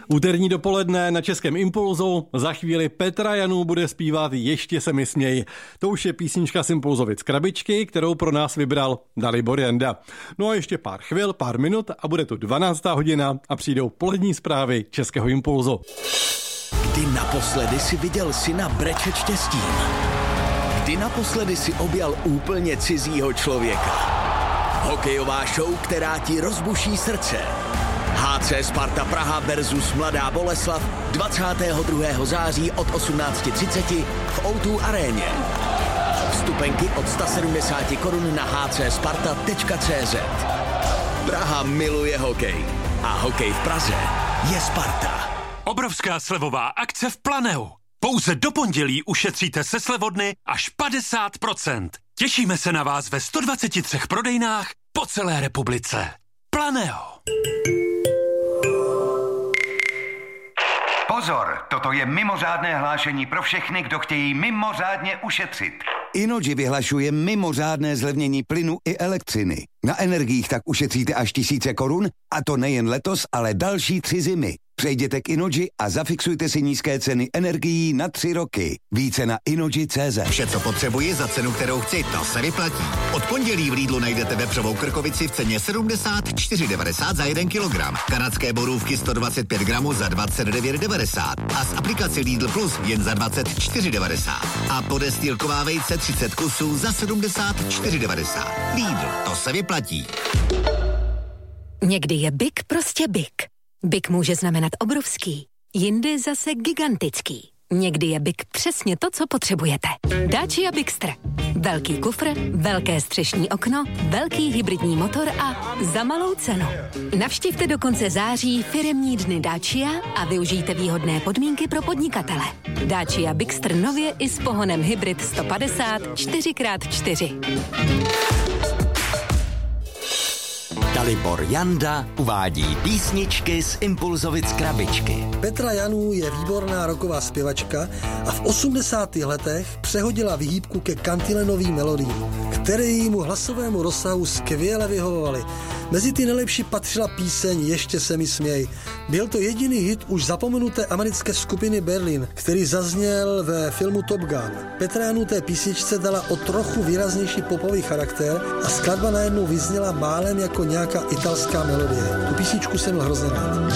Úterní dopoledne na Českém Impulzu. Za chvíli Petra Janů bude zpívat Ještě se mi směj. To už je písnička z Impulzovic Krabičky, kterou pro nás vybral Dalibor Janda. No a ještě pár chvil, pár minut a bude tu 12. hodina a přijdou polední zprávy Českého Impulzu. Kdy naposledy si viděl syna brečet štěstím? Kdy naposledy si objal úplně cizího člověka? Hokejová show, která ti rozbuší srdce. HC Sparta Praha versus Mladá Boleslav 22. září od 18:30 v O2 aréně. Vstupenky od 170 korun na hcsparta.cz. Praha miluje hokej a hokej v Praze je Sparta. Obrovská slevová akce v Planeu. Pouze do pondělí ušetříte se slevodny až 50%. Těšíme se na vás ve 123 prodejnách po celé republice. Planeo. Pozor, toto je mimořádné hlášení pro všechny, kdo chtějí mimořádně ušetřit. Innogy vyhlašuje mimořádné zlevnění plynu i elektřiny. Na energiích tak ušetříte až 1000 korun, a to nejen letos, ale další 3 zimy. Přejděte k Innogy a zafixujte si nízké ceny energií na 3 roky. Více na innogy.cz. Vše, co potřebuji za cenu, kterou chci, to se vyplatí. Od pondělí v Lidlu najdete vepřovou krkovici v ceně 74,90 za 1 kilogram. Kanadské borůvky 125 gramů za 29,90 a z aplikace Lidl Plus jen za 24,90. A podestýlková vejce 30 kusů za 74,90. Lidl, to se vyplatí. Někdy je big prostě big. Big může znamenat obrovský, jindy zase gigantický. Někdy je big přesně to, co potřebujete. Dacia Bigster. Velký kufr, velké střešní okno, velký hybridní motor a za malou cenu. Navštivte do konce září firemní dny Dacia a využijte výhodné podmínky pro podnikatele. Dacia Bigster nově i s pohonem hybrid 150 4x4. Dalibor Janda uvádí písničky z Impulzovic Krabičky. Petra Janů je výborná rocková zpěvačka a v 80. letech přehodila výhýbku ke kantilenovým melodiím, které jejímu hlasovému rozsahu skvěle vyhovovaly. Mezi ty nejlepší patřila píseň Ještě se mi směj. Byl to jediný hit už zapomenuté americké skupiny Berlin, který zazněl ve filmu Top Gun. Petra Janů té písničce dala o trochu výraznější popový charakter a skladba najednou vyzněla málem jako nějaká italská melodie. Tu písničku jsem měl hrozně rád.